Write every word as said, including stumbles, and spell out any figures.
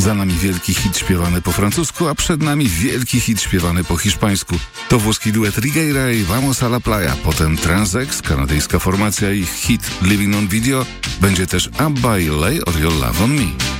Za nami wielki hit śpiewany po francusku, a przed nami wielki hit śpiewany po hiszpańsku. To włoski duet Rigueira i Vamos a la Playa, potem Transex, kanadyjska formacja i hit Living on Video, będzie też Abba i Lay or Your Love on Me.